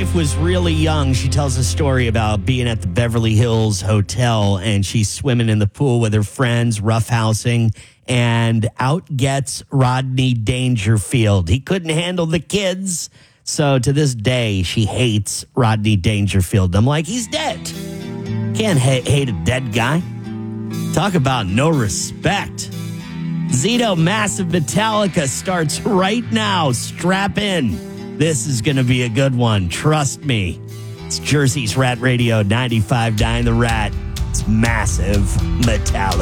wife was really young, she tells a story about being at the Beverly Hills Hotel and she's swimming in the pool with her friends, roughhousing, and out gets Rodney Dangerfield. He couldn't handle the kids. So to this day, she hates Rodney Dangerfield. I'm like, he's dead. Can't hate a dead guy. Talk about no respect. Zito Massive Metallica starts right now. Strap in. This is going to be a good one. Trust me. It's Jersey's Rat Radio 95.9 The Rat. It's Massive Metallica.